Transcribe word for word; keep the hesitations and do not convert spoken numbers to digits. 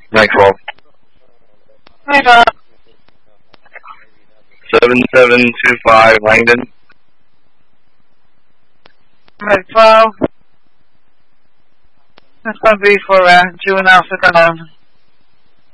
nine twelve. Hi, Bob. seven seven two five Langdon. nine twelve. That's going to be for uh, June Alpha Command.